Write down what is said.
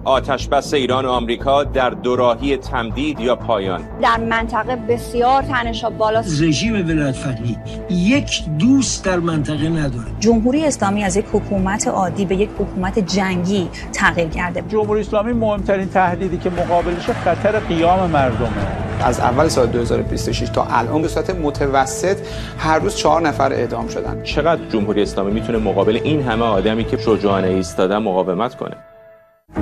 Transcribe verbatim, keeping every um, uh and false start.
آتش بس ایران و آمریکا در دوراهی تمدید یا پایان؟ در منطقه بسیار تنش‌ها بالاست. رژیم ولایت فقیه یک دوست در منطقه نداره. جمهوری اسلامی از یک حکومت عادی به یک حکومت جنگی تغییر کرده. جمهوری اسلامی مهمترین تهدیدی که مقابلش خطر قیام مردمه. از اول سال دو هزار و بیست و شش تا الان به صورت متوسط هر روز چهار نفر اعدام شدن. چقدر جمهوری اسلامی میتونه مقابل این همه آدمی که شجاعانه ایستادن مقاومت کنه؟